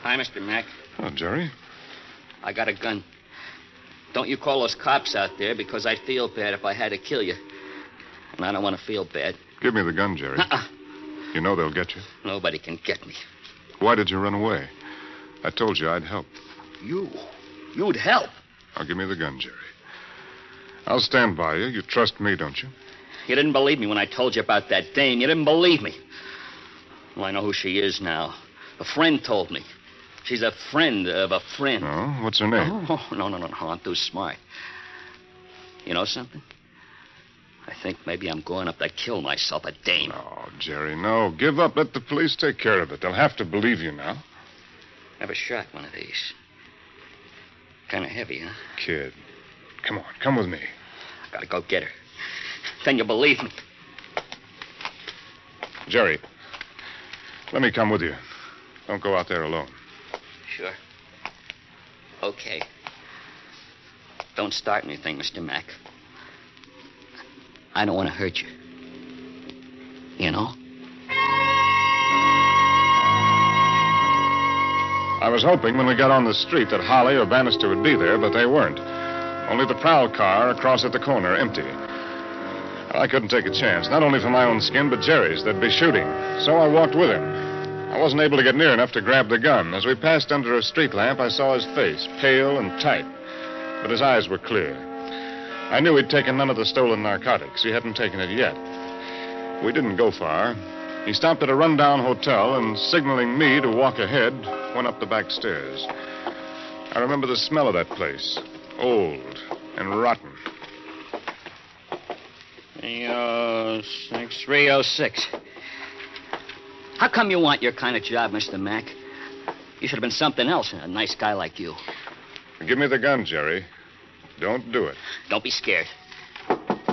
Hi, Mr. Mack. Oh, Jerry. I got a gun. Don't you call those cops out there because I'd feel bad if I had to kill you. And I don't want to feel bad. Give me the gun, Jerry. You know they'll get you. Nobody can get me. Why did you run away? I told you I'd help. You'd help? Now, give me the gun, Jerry. I'll stand by you. You trust me, don't you? You didn't believe me when I told you about that dame. You didn't believe me. Well, I know who she is now. A friend told me. She's a friend of a friend. Oh? What's her name? Oh, no. I'm too smart. You know something? I think maybe I'm going up to kill myself, a dame. Oh, Jerry, no. Give up. Let the police take care of it. They'll have to believe you now. Never shot one of these. Kind of heavy, huh? Kid, come on. Come with me. I gotta go get her. Then you believe me. Jerry, let me come with you. Don't go out there alone. Sure. Okay. Don't start anything, Mr. Mack. I don't want to hurt you. You know? I was hoping when we got on the street that Holly or Bannister would be there, but they weren't. Only the prowl car across at the corner, empty. I couldn't take a chance, not only for my own skin, but Jerry's. They'd be shooting. So I walked with him. I wasn't able to get near enough to grab the gun. As we passed under a street lamp, I saw his face, pale and tight. But his eyes were clear. I knew he'd taken none of the stolen narcotics. He hadn't taken it yet. We didn't go far. He stopped at a rundown hotel and, signaling me to walk ahead, went up the back stairs. I remember the smell of that place. Old and rotten. 306. How come you want your kind of job, Mr. Mack? You should have been something else, a nice guy like you. Give me the gun, Jerry. Don't do it. Don't be scared.